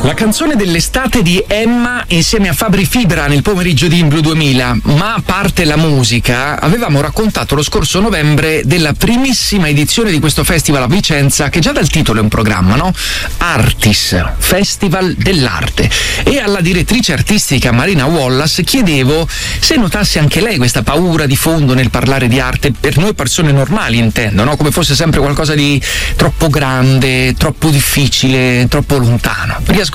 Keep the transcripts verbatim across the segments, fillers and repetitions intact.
La canzone dell'estate di Emma insieme a Fabri Fibra nel pomeriggio di In Blu duemila, ma a parte la musica, avevamo raccontato lo scorso novembre della primissima edizione di questo festival a Vicenza, che già dal titolo è un programma, no? Artis, Festival dell'Arte. E alla direttrice artistica Marina Wallace chiedevo se notasse anche lei questa paura di fondo nel parlare di arte, per noi persone normali intendo, no? Come fosse sempre qualcosa di troppo grande, troppo difficile, troppo lontano. Riascoltiamo.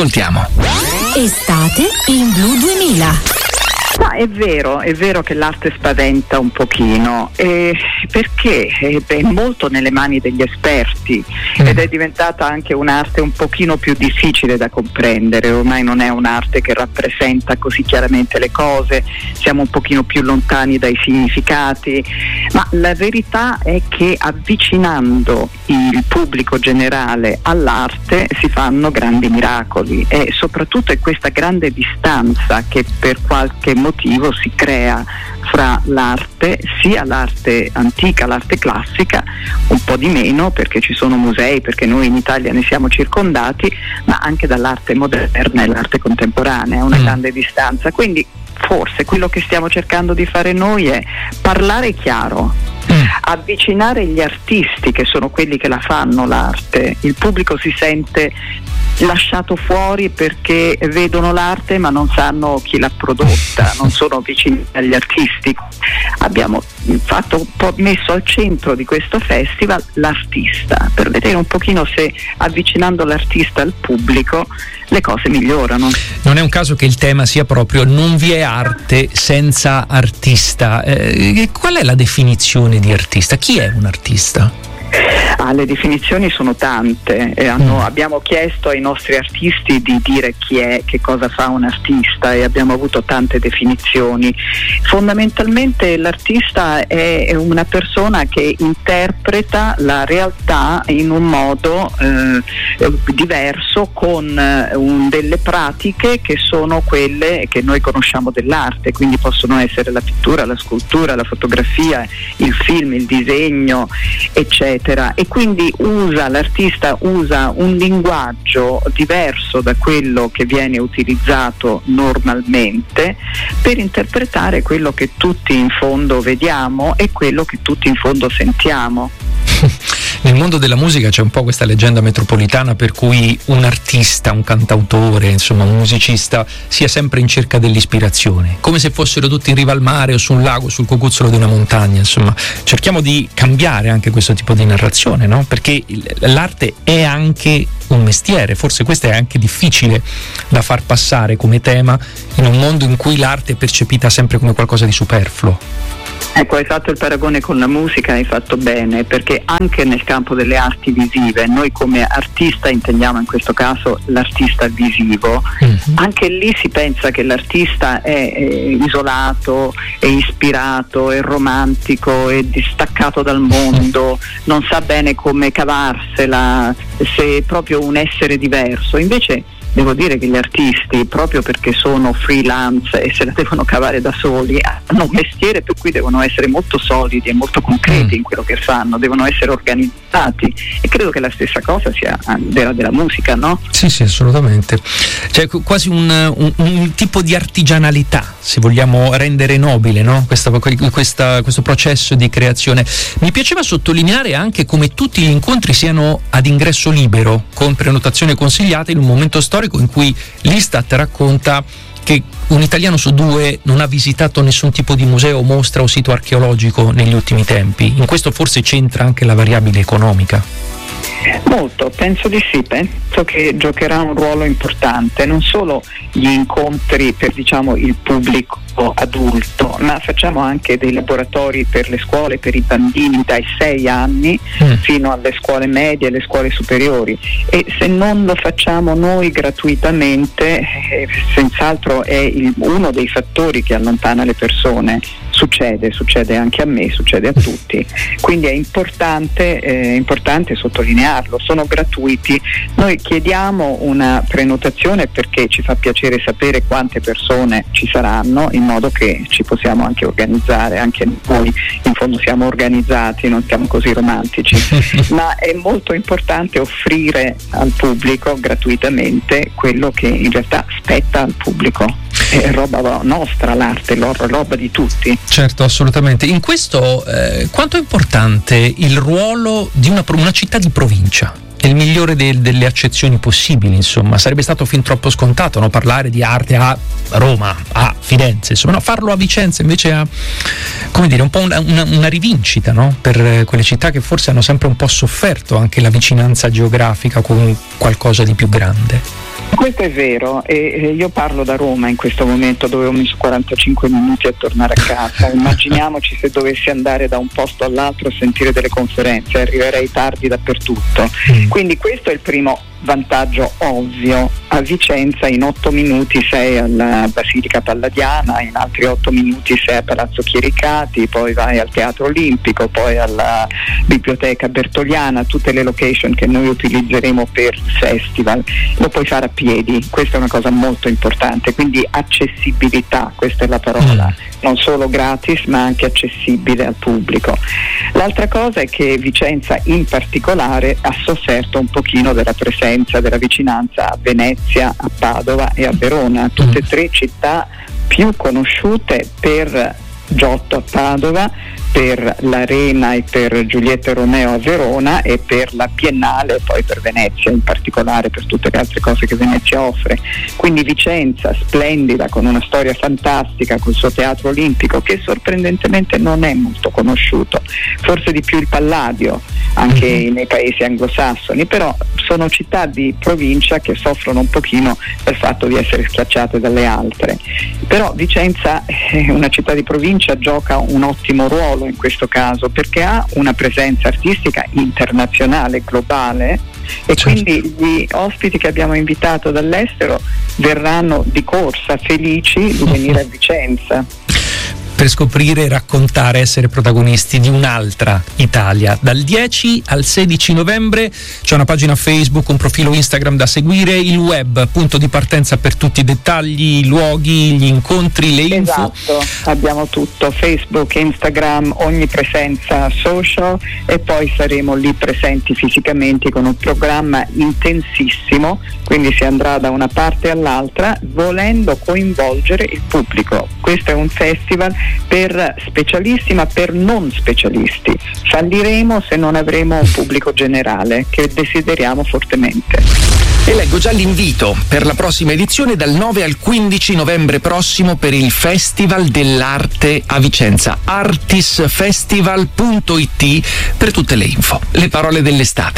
Estate in Blu duemila. Ma è vero, è vero che l'arte spaventa un pochino, eh, perché è molto nelle mani degli esperti ed è diventata anche un'arte un pochino più difficile da comprendere. Ormai non è un'arte che rappresenta così chiaramente le cose, siamo un pochino più lontani dai significati, ma la verità è che avvicinando il pubblico generale all'arte si fanno grandi miracoli, e soprattutto è questa grande distanza che per qualche motivo si crea fra l'arte, sia l'arte antica, l'arte classica, un po' di meno perché ci sono musei, perché noi in Italia ne siamo circondati, ma anche dall'arte moderna e l'arte contemporanea, una mm. grande distanza. Quindi forse quello che stiamo cercando di fare noi è parlare chiaro, mm. avvicinare gli artisti, che sono quelli che la fanno l'arte. Il pubblico si sente lasciato fuori perché vedono l'arte ma non sanno chi l'ha prodotta, non sono vicini agli artisti. Abbiamo fatto un po' messo al centro di questo festival l'artista, per vedere un pochino se avvicinando l'artista al pubblico le cose migliorano. Non è un caso che il tema sia proprio non vi è arte senza artista. Eh, qual è la definizione di artista? Chi è un artista? Ah, le definizioni sono tante, e hanno, mm. abbiamo chiesto ai nostri artisti di dire chi è, che cosa fa un artista, e abbiamo avuto tante definizioni. Fondamentalmente l'artista è una persona che interpreta la realtà in un modo eh, diverso, con eh, un, delle pratiche che sono quelle che noi conosciamo dell'arte, quindi possono essere la pittura, la scultura, la fotografia, il film, il disegno, eccetera. E quindi usa, l'artista usa un linguaggio diverso da quello che viene utilizzato normalmente per interpretare quello che tutti in fondo vediamo e quello che tutti in fondo sentiamo. Nel mondo della musica c'è un po' questa leggenda metropolitana per cui un artista, un cantautore, insomma un musicista sia sempre in cerca dell'ispirazione, come se fossero tutti in riva al mare o su un lago, sul cocuzzolo di una montagna. Insomma, cerchiamo di cambiare anche questo tipo di narrazione, no? Perché l'arte è anche un mestiere, forse questo è anche difficile da far passare come tema in un mondo in cui l'arte è percepita sempre come qualcosa di superfluo. Ecco, hai fatto il paragone con la musica, hai fatto bene, perché anche nel campo delle arti visive, noi come artista intendiamo in questo caso l'artista visivo, mm-hmm. anche lì si pensa che l'artista è, è isolato, è ispirato, è romantico, è distaccato dal mondo, non sa bene come cavarsela, se è proprio un essere diverso. Invece devo dire che gli artisti, proprio perché sono freelance e se la devono cavare da soli, hanno un mestiere per cui devono essere molto solidi e molto concreti in quello che fanno, devono essere organizzati, e credo che la stessa cosa sia vera della musica, no? Sì, sì, assolutamente. C'è quasi un, un, un tipo di artigianalità, se vogliamo rendere nobile, no? Questa, questa, questo processo di creazione. Mi piaceva sottolineare anche come tutti gli incontri siano ad ingresso libero, con prenotazione consigliata, in un momento storico in cui l'Istat racconta che un italiano su due non ha visitato nessun tipo di museo, mostra o sito archeologico negli ultimi tempi. In questo forse c'entra anche la variabile economica. Molto, penso di sì, penso che giocherà un ruolo importante, non solo gli incontri per, diciamo, il pubblico adulto, ma facciamo anche dei laboratori per le scuole, per i bambini dai sei anni mm. fino alle scuole medie e le scuole superiori, e se non lo facciamo noi gratuitamente, eh, senz'altro è il, uno dei fattori che allontana le persone succede, succede anche a me, succede a tutti, quindi è importante, eh, importante sottolinearlo, sono gratuiti. Noi chiediamo una prenotazione perché ci fa piacere sapere quante persone ci saranno, in modo che ci possiamo anche organizzare, anche noi in fondo siamo organizzati, non siamo così romantici, ma è molto importante offrire al pubblico gratuitamente quello che in realtà spetta al pubblico. È roba nostra l'arte, roba di tutti. Certo, assolutamente. In questo eh, quanto è importante il ruolo di una, una città di provincia? Nel migliore de, delle accezioni possibili, insomma, sarebbe stato fin troppo scontato, no? Parlare di arte a Roma, a Firenze, insomma, no? Farlo a Vicenza invece ha, come dire, un po' una, una, una rivincita, no? Per quelle città che forse hanno sempre un po' sofferto anche la vicinanza geografica con qualcosa di più grande. Questo è vero, e io parlo da Roma in questo momento, dove ho messo quarantacinque minuti a tornare a casa. Immaginiamoci se dovessi andare da un posto all'altro a sentire delle conferenze, arriverei tardi dappertutto. Quindi questo è il primo vantaggio ovvio. A Vicenza in otto minuti sei alla Basilica Palladiana, in altri otto minuti sei a Palazzo Chiericati, poi vai al Teatro Olimpico, poi alla Biblioteca Bertoliana, tutte le location che noi utilizzeremo per il festival lo puoi fare a piedi. Questa è una cosa molto importante, quindi accessibilità, questa è la parola, non solo gratis ma anche accessibile al pubblico. L'altra cosa è che Vicenza in particolare ha sofferto un pochino della presenza, della vicinanza a Venezia, a Padova e a Verona, tutte e tre città più conosciute per Giotto a Padova, per l'Arena e per Giulietta e Romeo a Verona e per la Biennale e poi per Venezia in particolare, per tutte le altre cose che Venezia offre. Quindi Vicenza splendida, con una storia fantastica, col suo Teatro Olimpico che sorprendentemente non è molto conosciuto, forse di più il Palladio anche mm-hmm. nei paesi anglosassoni, però sono città di provincia che soffrono un pochino per il fatto di essere schiacciate dalle altre. Però Vicenza è una città di provincia, gioca un ottimo ruolo in questo caso perché ha una presenza artistica internazionale, globale, e certo. Quindi gli ospiti che abbiamo invitato dall'estero verranno di corsa felici di venire a Vicenza per scoprire, raccontare, essere protagonisti di un'altra Italia. Dal dieci al sedici novembre c'è una pagina Facebook, un profilo Instagram da seguire, il web, punto di partenza per tutti i dettagli, i luoghi, gli incontri, le info. Esatto, abbiamo tutto, Facebook, Instagram, ogni presenza social, e poi saremo lì presenti fisicamente con un programma intensissimo, quindi si andrà da una parte all'altra volendo coinvolgere il pubblico. Questo è un festival per specialisti ma per non specialisti. Falliremo se non avremo un pubblico generale che desideriamo fortemente. E leggo già l'invito per la prossima edizione dal nove al quindici novembre prossimo per il Festival dell'Arte a Vicenza, artisfestival punto it per tutte le info. Le parole dell'estate.